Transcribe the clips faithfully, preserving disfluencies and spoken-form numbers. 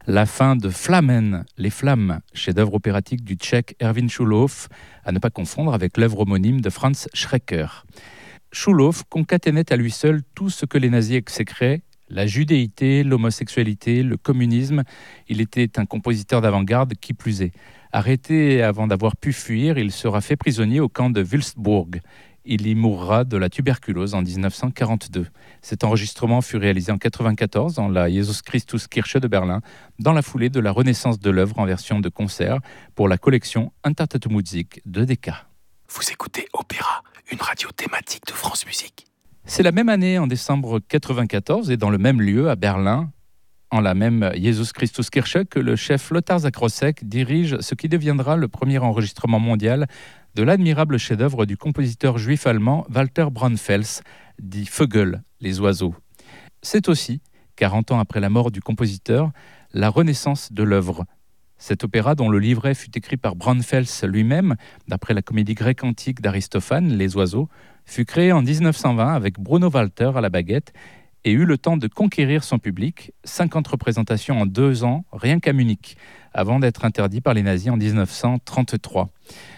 La fin de Flammen, Les Flammes, chef-d'œuvre opératique du Tchèque Erwin Schulhoff, à ne pas confondre avec l'œuvre homonyme de Franz Schrecker. Schulhoff concaténait à lui seul tout ce que les nazis exécraient, la judéité, l'homosexualité, le communisme. Il était un compositeur d'avant-garde, qui plus est. Arrêté avant d'avoir pu fuir, il sera fait prisonnier au camp de Wülstburg. Il y mourra de la tuberculose en dix-neuf cent quarante-deux. Cet enregistrement fut réalisé en quatre-vingt-quatorze dans la Jesus Christus Kirche de Berlin, dans la foulée de la renaissance de l'œuvre en version de concert pour la collection Entartete Musik de Decca. Vous écoutez Opéra, une radio thématique de France Musique. C'est la même année, en décembre quatre-vingt-quatorze, et dans le même lieu, à Berlin, en la même Jesus Christus Kirche, que le chef Lothar Zakrossek dirige ce qui deviendra le premier enregistrement mondial de l'admirable chef-d'œuvre du compositeur juif allemand Walter Braunfels, dit Vögel, les oiseaux. C'est aussi, quarante ans après la mort du compositeur, la renaissance de l'œuvre. Cet opéra, dont le livret fut écrit par Braunfels lui-même, d'après la comédie grecque antique d'Aristophane, Les Oiseaux, fut créé en dix-neuf cent vingt avec Bruno Walter à la baguette et eut le temps de conquérir son public, cinquante représentations en deux ans, rien qu'à Munich, avant d'être interdit par les nazis en dix-neuf cent trente-trois.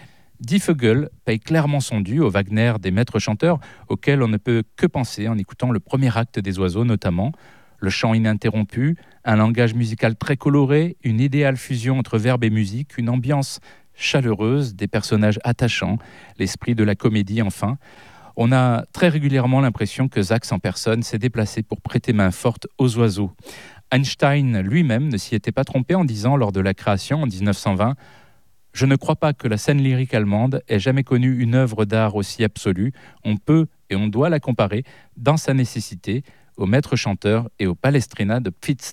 Die Vögel paye clairement son dû au Wagner des maîtres chanteurs, auquel on ne peut que penser en écoutant le premier acte des Oiseaux notamment. Le chant ininterrompu, un langage musical très coloré, une idéale fusion entre verbe et musique, une ambiance chaleureuse, des personnages attachants, l'esprit de la comédie enfin. On a très régulièrement l'impression que Sachs en personne s'est déplacé pour prêter main forte aux oiseaux. Einstein lui-même ne s'y était pas trompé en disant lors de la création en dix-neuf cent vingt « Je ne crois pas que la scène lyrique allemande ait jamais connu une œuvre d'art aussi absolue. On peut et on doit la comparer dans sa nécessité au maître chanteur et au Palestrina de Pfitzner. »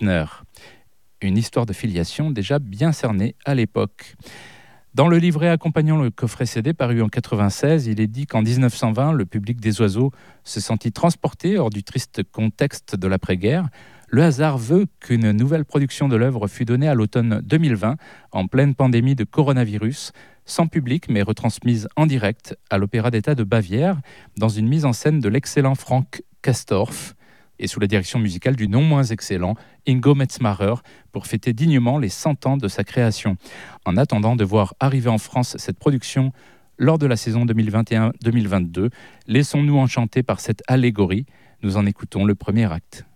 Une histoire de filiation déjà bien cernée à l'époque. Dans le livret accompagnant le coffret C D paru en quatre-vingt-seize, il est dit qu'en dix-neuf cent vingt, le public des Oiseaux se sentit transporté hors du triste contexte de l'après-guerre. Le hasard veut qu'une nouvelle production de l'œuvre fut donnée à l'automne deux mille vingt, en pleine pandémie de coronavirus, sans public mais retransmise en direct à l'Opéra d'État de Bavière, dans une mise en scène de l'excellent Frank Castorf, et sous la direction musicale du non moins excellent Ingo Metzmacher, pour fêter dignement les cent ans de sa création. En attendant de voir arriver en France cette production lors de la saison deux mille vingt et un deux mille vingt-deux, laissons-nous enchanter par cette allégorie. Nous en écoutons le premier acte.